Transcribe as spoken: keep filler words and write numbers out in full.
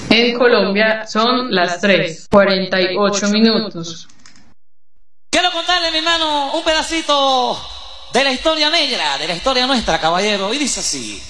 En Colombia son las tres, cuarenta y ocho minutos. Quiero contarle, mi hermano, un pedacito de la historia negra, de la historia nuestra, caballero, y dice así.